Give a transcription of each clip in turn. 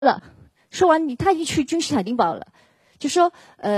了，说完他已经去君士坦丁堡了，就说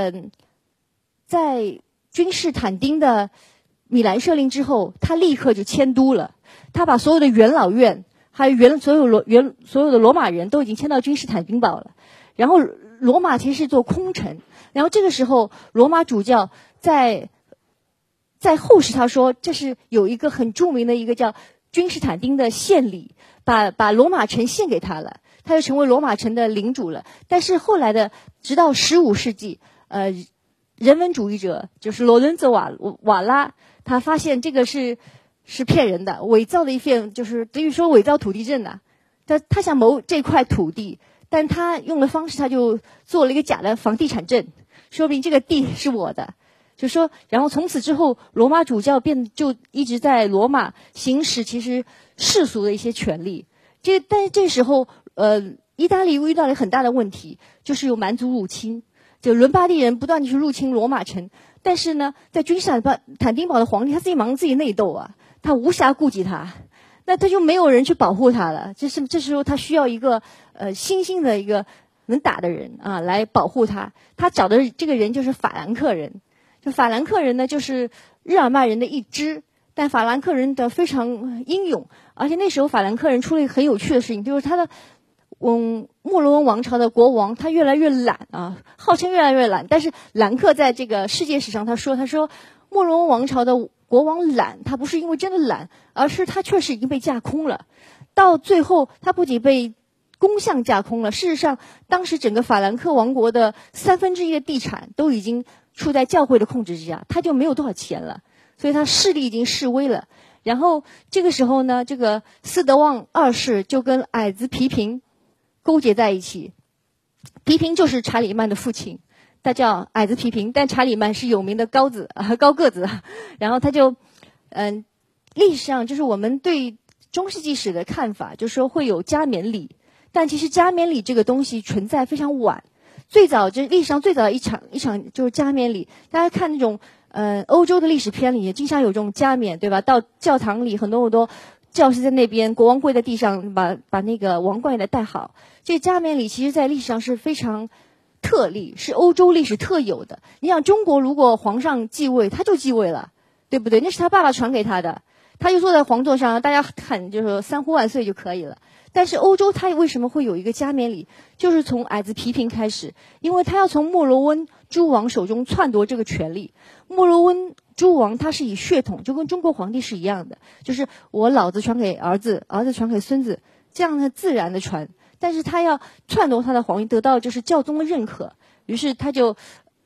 在君士坦丁的米兰设令之后，他立刻就迁都了，他把所有的元老院还有所有的罗马人都已经迁到君士坦丁堡了。然后罗马其实是座空城，然后这个时候罗马主教在后世他说，这是有一个很著名的一个叫君士坦丁的献礼，把罗马城献给他了，他就成为罗马城的领主了。但是后来的直到15世纪，人文主义者就是罗伦佐瓦拉，他发现这个是骗人的，伪造的一片，就是等于说伪造土地证的。他想谋这块土地，但他用的方式，他就做了一个假的房地产证，说明这个地是我的。就说，然后从此之后，罗马主教就一直在罗马行使其实世俗的一些权利。但是这时候，意大利遇到了很大的问题，就是有蛮族入侵，就伦巴第人不断地去入侵罗马城。但是呢，在君士坦丁堡的皇帝他自己忙自己内斗啊，他无暇顾及他，那他就没有人去保护他了。这时候他需要一个新兴的一个能打的人啊来保护他。他找的这个人就是法兰克人。就法兰克人呢，就是日耳曼人的一支，但法兰克人的非常英勇，而且那时候法兰克人出了一个很有趣的事情，就是他的莫罗温王朝的国王他越来越懒啊，号称越来越懒。但是兰克在这个世界史上他说莫罗温王朝的国王懒，他不是因为真的懒，而是他确实已经被架空了。到最后他不仅被公项架空了，事实上当时整个法兰克王国的1/3的地产都已经处在教会的控制之下，他就没有多少钱了，所以他势力已经式微了。然后这个时候呢，这个斯德旺二世就跟矮子皮平勾结在一起。皮平就是查理曼的父亲，他叫矮子皮平，但查理曼是有名的高个子。然后他就历史上就是我们对中世纪史的看法，就是说会有加冕礼，但其实加冕礼这个东西存在非常晚。最早就是历史上最早的一场就是加冕礼，大家看那种欧洲的历史片里也经常有这种加冕，对吧？到教堂里很多教士在那边，国王跪在地上把那个王冠也戴好。这加冕礼其实在历史上是非常特例，是欧洲历史特有的。你想中国如果皇上继位，他就继位了，对不对？那是他爸爸传给他的，他就坐在皇座上，大家喊就是三呼万岁就可以了。但是欧洲它为什么会有一个加冕礼，就是从矮子皮平开始，因为他要从莫罗温诸王手中篡夺这个权利。莫罗温诸王他是以血统，就跟中国皇帝是一样的，就是我老子传给儿子，儿子传给孙子，这样的自然的传。但是他要篡夺他的皇帝，得到就是教宗的认可，于是他就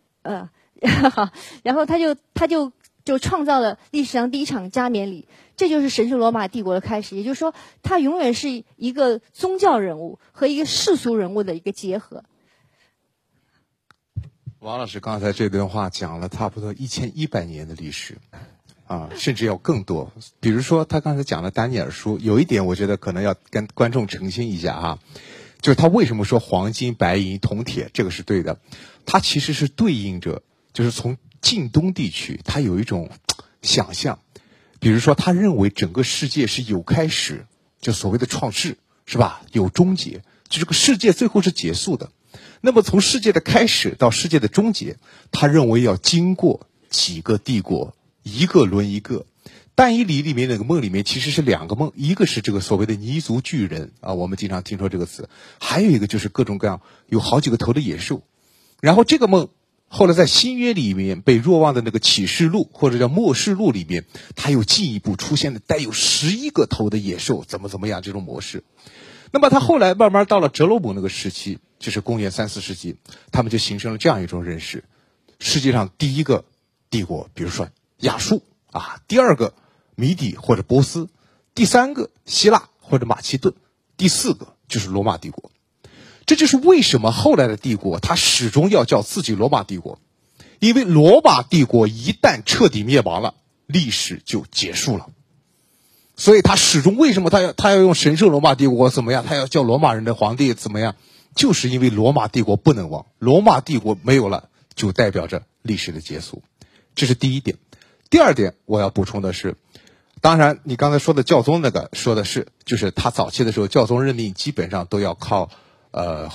然后他就创造了历史上第一场加冕礼，这就是神圣罗马帝国的开始。也就是说，它永远是一个宗教人物和一个世俗人物的一个结合。 王老师刚才这段话讲了差不多1100年的历史啊，甚至要更多。比如说他刚才讲了丹尼尔书，有一点我觉得可能要跟观众澄清一下哈，就是他为什么说黄金白银铜铁，这个是对的，它其实是对应着就是从近东地区他有一种想象，比如说他认为整个世界是有开始，就所谓的创世是吧，有终结，就这个世界最后是结束的。那么从世界的开始到世界的终结，他认为要经过几个帝国，一个轮一个。但以理里面那个梦里面其实是2个梦，一个是这个所谓的泥足巨人啊，我们经常听说这个词，还有一个就是各种各样有好几个头的野兽。然后这个梦后来在新约里面被若望的那个启示录或者叫末世录里面，它又进一步出现了带有11个头的野兽怎么样这种模式。那么他后来慢慢到了哲罗姆那个时期，就是公元3、4世纪，他们就形成了这样一种认识：世界上第一个帝国，比如说亚述啊，第2个米底或者波斯，第3个希腊或者马其顿，第4个就是罗马帝国。这就是为什么后来的帝国它始终要叫自己罗马帝国，因为罗马帝国一旦彻底灭亡了，历史就结束了。所以他始终为什么他要用神圣罗马帝国怎么样，他要叫罗马人的皇帝怎么样，就是因为罗马帝国不能亡，罗马帝国没有了就代表着历史的结束。这是第一点。第2点我要补充的是，当然你刚才说的教宗那个说的是，就是他早期的时候教宗任命基本上都要靠